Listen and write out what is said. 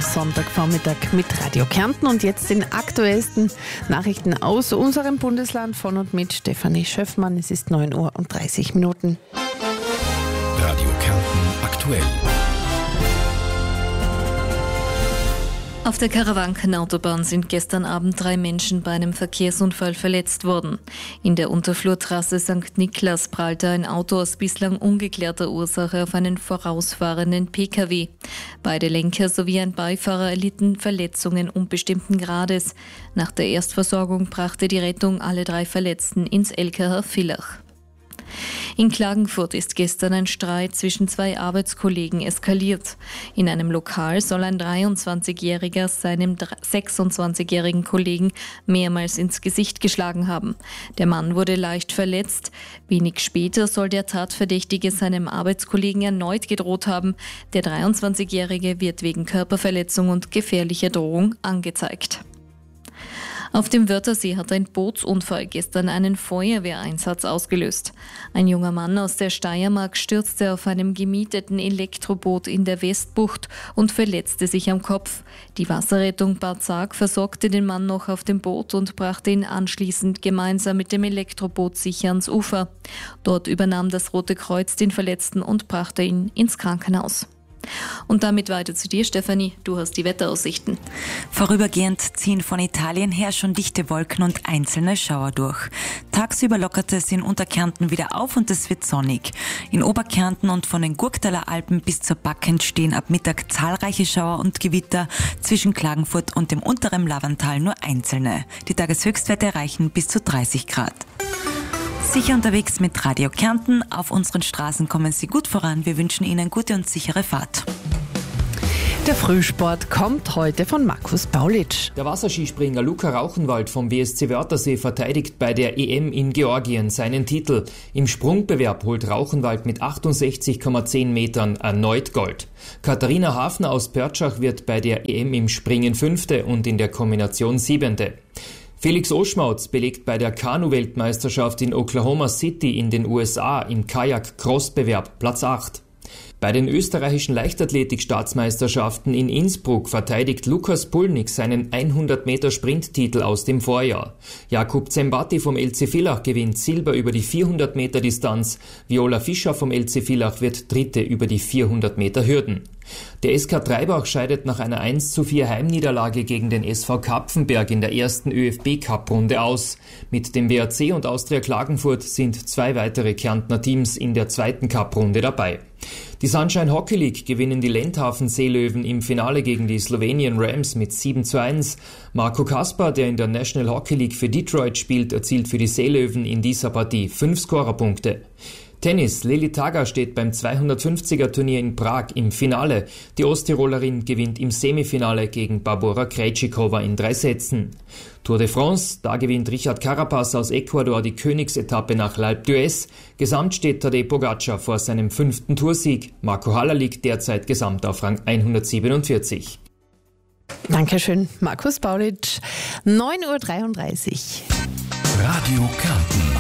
Sonntagvormittag mit Radio Kärnten und jetzt den aktuellsten Nachrichten aus unserem Bundesland von und mit Stefanie Schöffmann. Es ist 9:30 Uhr. Radio Kärnten aktuell. Auf der Karawankenautobahn sind gestern Abend 3 Menschen bei einem Verkehrsunfall verletzt worden. In der Unterflurtrasse St. Niklas prallte ein Auto aus bislang ungeklärter Ursache auf einen vorausfahrenden Pkw. Beide Lenker sowie ein Beifahrer erlitten Verletzungen unbestimmten Grades. Nach der Erstversorgung brachte die Rettung alle 3 Verletzten ins LKH Villach. In Klagenfurt ist gestern ein Streit zwischen 2 Arbeitskollegen eskaliert. In einem Lokal soll ein 23-Jähriger seinem 26-jährigen Kollegen mehrmals ins Gesicht geschlagen haben. Der Mann wurde leicht verletzt. Wenig später soll der Tatverdächtige seinem Arbeitskollegen erneut gedroht haben. Der 23-Jährige wird wegen Körperverletzung und gefährlicher Drohung angezeigt. Auf dem Wörthersee hat ein Bootsunfall gestern einen Feuerwehreinsatz ausgelöst. Ein junger Mann aus der Steiermark stürzte auf einem gemieteten Elektroboot in der Westbucht und verletzte sich am Kopf. Die Wasserrettung Bad Sarg versorgte den Mann noch auf dem Boot und brachte ihn anschließend gemeinsam mit dem Elektroboot sicher ans Ufer. Dort übernahm das Rote Kreuz den Verletzten und brachte ihn ins Krankenhaus. Und damit weiter zu dir, Stefanie. Du hast die Wetteraussichten. Vorübergehend ziehen von Italien her schon dichte Wolken und einzelne Schauer durch. Tagsüber lockert es in Unterkärnten wieder auf und es wird sonnig. In Oberkärnten und von den Gurktaler Alpen bis zur Back entstehen ab Mittag zahlreiche Schauer und Gewitter. Zwischen Klagenfurt und dem unteren Lavantal nur einzelne. Die Tageshöchstwerte erreichen bis zu 30 Grad. Sicher unterwegs mit Radio Kärnten. Auf unseren Straßen kommen Sie gut voran. Wir wünschen Ihnen gute und sichere Fahrt. Der Frühsport kommt heute von Markus Paulitsch. Der Wasserskispringer Luca Rauchenwald vom WSC Wörthersee verteidigt bei der EM in Georgien seinen Titel. Im Sprungbewerb holt Rauchenwald mit 68,10 Metern erneut Gold. Katharina Hafner aus Pörtschach wird bei der EM im Springen 5. und in der Kombination 7. Felix Oschmautz belegt bei der Kanu-Weltmeisterschaft in Oklahoma City in den USA im Kajak-Cross-Bewerb Platz 8. Bei den österreichischen Leichtathletik-Staatsmeisterschaften in Innsbruck verteidigt Lukas Pulnik seinen 100-Meter-Sprinttitel aus dem Vorjahr. Jakub Zembati vom LC Villach gewinnt Silber über die 400-Meter-Distanz. Viola Fischer vom LC Villach wird Dritte über die 400 Meter Hürden. Der SK Treibach scheidet nach einer 1:4 Heimniederlage gegen den SV Kapfenberg in der ersten ÖFB-Cup-Runde aus. Mit dem WAC und Austria Klagenfurt sind 2 weitere Kärntner Teams in der zweiten Cup-Runde dabei. Die Sunshine Hockey League gewinnen die Lendhafen Seelöwen im Finale gegen die Slowenien Rams mit 7:1. Marco Kaspar, der in der National Hockey League für Detroit spielt, erzielt für die Seelöwen in dieser Partie 5 Scorerpunkte. Tennis. Lili Taga steht beim 250er-Turnier in Prag im Finale. Die Osttirolerin gewinnt im Semifinale gegen Barbora Krejcikova in 3 Sätzen. Tour de France. Da gewinnt Richard Carapaz aus Ecuador die Königsetappe nach l'Alpe d'Huez. Gesamt steht Tadej Pogacar vor seinem 5. Toursieg. Marco Haller liegt derzeit gesamt auf Rang 147. Dankeschön, Markus Paulitsch. 9:33 Uhr. Radio Kärnten.